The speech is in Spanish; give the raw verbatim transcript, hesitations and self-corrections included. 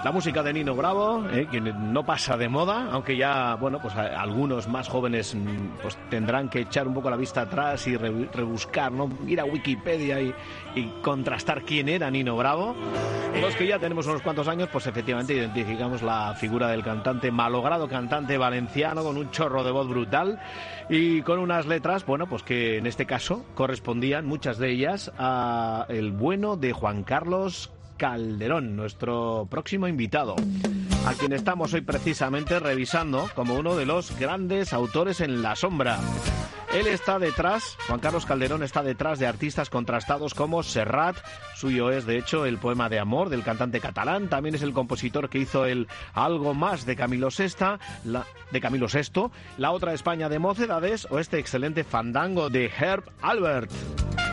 La música de Nino Bravo, eh, que no pasa de moda, aunque ya, bueno, pues a, algunos más jóvenes pues tendrán que echar un poco la vista atrás y re, rebuscar, ¿no? Ir a Wikipedia y, y contrastar quién era Nino Bravo. Los que ya tenemos unos cuantos años, pues efectivamente identificamos la figura del cantante, malogrado cantante valenciano con un chorro de voz brutal y con unas letras, bueno, pues que en este caso correspondían, muchas de ellas, a el bueno de Juan Carlos Calderón, nuestro próximo invitado, a quien estamos hoy precisamente revisando como uno de los grandes autores en la sombra. Él está detrás, Juan Carlos Calderón está detrás de artistas contrastados como Serrat, suyo es de hecho el poema de amor del cantante catalán, también es el compositor que hizo el Algo más de Camilo Sexta, la, de Camilo Sexto, La otra España de Mocedades o este excelente fandango de Herb Alpert.